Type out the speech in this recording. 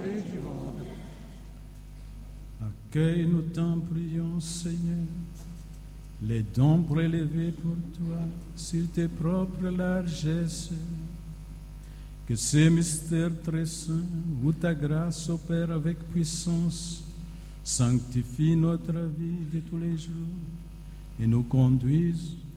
et du monde. Accueille, nous t'en prions, Seigneur, les dons prélevés pour toi sur tes propres largesses. Que ces mystères très saints, où ta grâce opère avec puissance, sanctifie notre vie de tous les jours et nous conduise